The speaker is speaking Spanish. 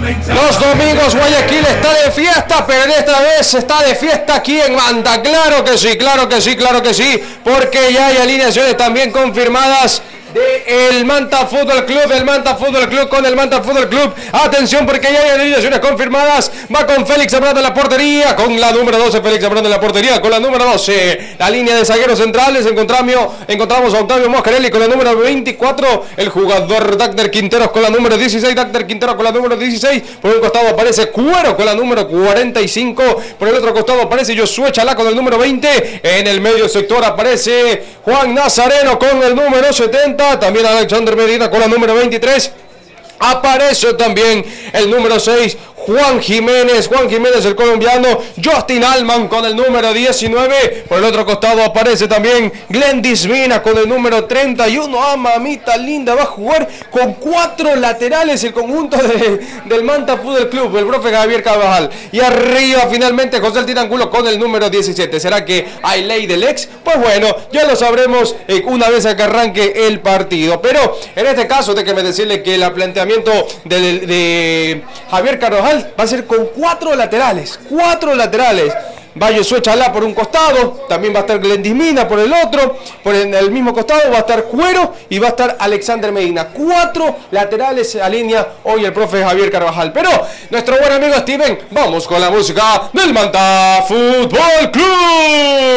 Los domingos Guayaquil está de fiesta, pero en esta vez está de fiesta aquí en Manta. Claro que sí, porque ya hay alineaciones también confirmadas del Manta Fútbol Club, con el Manta Fútbol Club. Atención porque ya hay alineaciones confirmadas. Va con Félix Zambrano en la portería, con la número 12 Félix Zambrano en la portería, con la número 12 la línea de zagueros centrales. Encontramos a Octavio Moscarelli con la número 24, el jugador Dagner Quinteros con la número 16, por un costado aparece Cuero con la número 45, por el otro costado aparece Josué Chalá con el número 20, en el medio sector aparece Juan Nazareno con el número 70, también Alexander Medina con la número 23, aparece también el número 6, Juan Jiménez el colombiano, Justin Alman con el número 19, por el otro costado aparece también Glendis Mina con el número 31, mamita linda, va a jugar con 4 laterales el conjunto del Manta Fútbol Club, el profe Javier Carvajal, y arriba finalmente José Tirangulo con el número 17, ¿será que hay ley del ex? Pues bueno, ya lo sabremos una vez que arranque el partido, pero en este caso déjeme decirle que el planteamiento de Javier Carvajal va a ser con 4 laterales. Va Josué Chalá por un costado, también va a estar Glendis Mina por el otro, por el mismo costado va a estar Cuero y va a estar Alexander Medina. 4 laterales a línea hoy el profe Javier Carvajal. Pero nuestro buen amigo Steven, vamos con la música del Manta Fútbol Club.